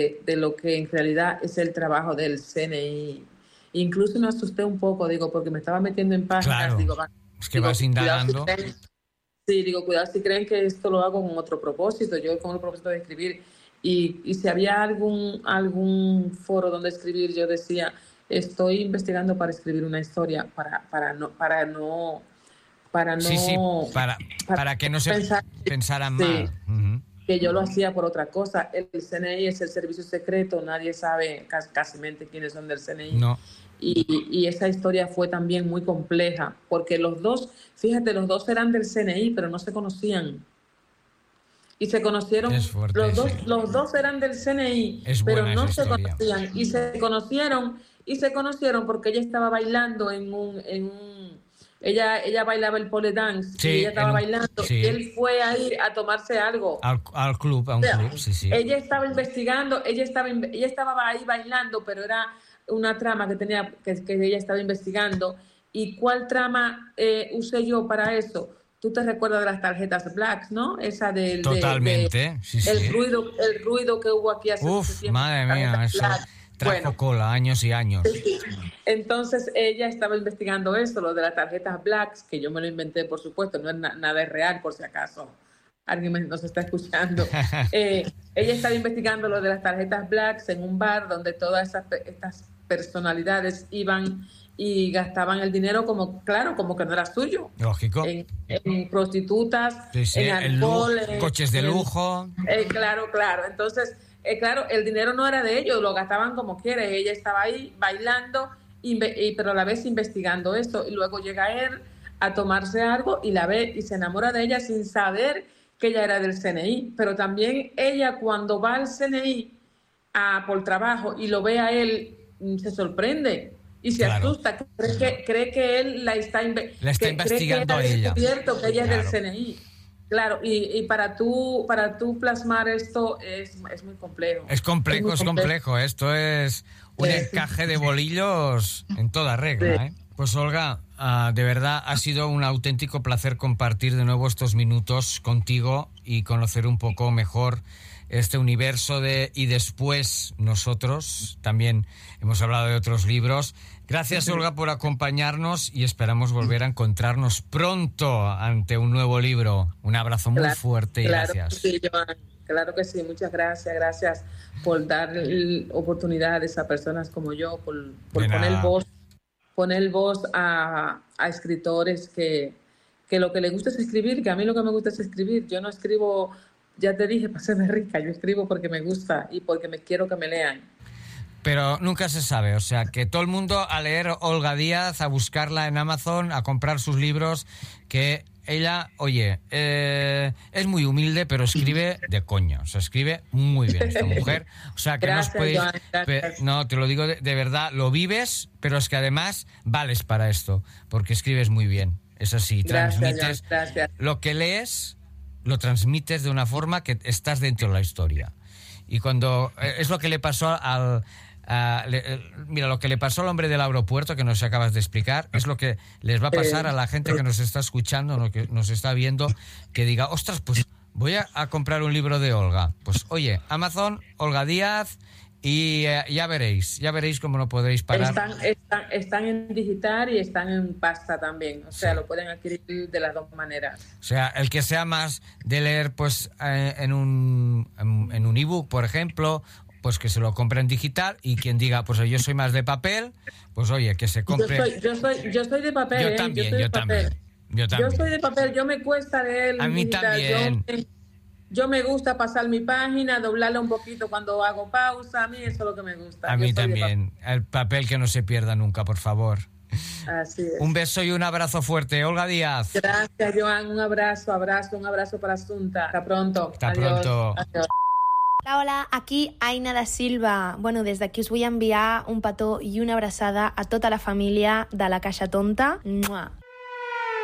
de lo que en realidad es el trabajo del CNI. Incluso me asusté un poco, digo, porque me estaba metiendo en páginas, claro, digo, es que vas indagando. Sí, digo, cuidado si creen que esto lo hago con otro propósito, yo con el propósito de escribir. Y si había algún foro donde escribir, yo decía, estoy investigando para escribir una historia, Sí, para para que no se pensaran mal. Uh-huh. Que yo lo hacía por otra cosa. El CNI es el servicio secreto, nadie sabe casi quiénes son del CNI. No. Y esa historia fue también muy compleja, porque los dos eran del CNI, pero no se conocían. Y se conocieron, fuerte, los dos eran del CNI, pero no se conocían. Y se conocieron porque ella estaba bailando ella bailaba el pole dance, sí, y ella estaba bailando, sí. y él fue a ir a tomarse algo. Al club, a un club, sí. Ella estaba investigando, ella estaba ahí bailando, pero era una trama que ella estaba investigando. ¿Y cuál trama usé yo para eso? Tú te recuerdas de las tarjetas Blacks, ¿no? Esa del... Totalmente, sí. El ruido que hubo aquí hace mucho tiempo. Madre mía, eso trajo cola, años y años. Sí. Entonces ella estaba investigando esto, lo de las tarjetas Blacks, que yo me lo inventé, por supuesto, no es nada real, por si acaso alguien nos está escuchando. Ella estaba investigando lo de las tarjetas Blacks en un bar donde todas estas personalidades iban y gastaban el dinero como que no era suyo. Lógico. En prostitutas, en alcohol, coches de lujo. Claro. Entonces, claro, el dinero no era de ellos, lo gastaban como quiera. Ella estaba ahí bailando, pero a la vez investigando esto. Y luego llega él a tomarse algo y la ve y se enamora de ella sin saber que ella era del CNI. Pero también ella, cuando va al CNI por trabajo y lo ve a él, se sorprende y se asusta, cree que él la está investigando a ella. Que ella es del CNI. Claro, y para tú plasmar esto es muy complejo. Es complejo. Esto es un encaje de bolillos en toda regla, ¿eh? Pues Olga, de verdad ha sido un auténtico placer compartir de nuevo estos minutos contigo y conocer un poco mejor este universo y después nosotros también hemos hablado de otros libros. Gracias, Olga, por acompañarnos y esperamos volver a encontrarnos pronto ante un nuevo libro. Un abrazo muy fuerte y gracias. Sí, Joan, claro que sí, muchas gracias. Gracias por dar oportunidades a personas como yo, por poner voz a escritores que lo que les gusta es escribir, que a mí lo que me gusta es escribir. Yo no escribo, ya te dije, para serme rica, yo escribo porque me gusta y porque quiero que me lean. Pero nunca se sabe, o sea, que todo el mundo a leer Olga Díaz, a buscarla en Amazon, a comprar sus libros, que ella, oye, es muy humilde, pero escribe de coña, o sea, escribe muy bien esta mujer. O sea, que gracias, no os podéis... Joan, no, te lo digo de verdad, lo vives, pero es que además vales para esto, porque escribes muy bien. Es así, transmites lo que lees, lo transmites de una forma que estás dentro de la historia. Y cuando... es lo que le pasó mira, lo que le pasó al hombre del aeropuerto que nos acabas de explicar es lo que les va a pasar a la gente que nos está escuchando, lo que nos está viendo, que diga, ostras, pues voy a comprar un libro de Olga. Pues oye, Amazon, Olga Díaz, y ya veréis cómo no podréis parar. Están en digital y están en pasta también, o sea, lo pueden adquirir de las dos maneras. O sea, el que sea más de leer pues en un ebook, por ejemplo, pues que se lo compre en digital, y quien diga, pues yo soy más de papel, pues oye, que se compre. Yo soy de papel. Yo también. Yo soy de papel, yo me cuesta leer. A mí también. Yo me gusta pasar mi página, doblarla un poquito cuando hago pausa, a mí eso es lo que me gusta. A mí también, el papel que no se pierda nunca, por favor. Así es. Un beso y un abrazo fuerte, Olga Díaz. Gracias, Joan, un abrazo para Asunta. Hasta pronto. Hasta pronto. Adiós. Hola, aquí Aina da Silva. Bueno, des d'aquí us vull enviar un petó i una abraçada a tota la família de La Caixa Tonta. Mua.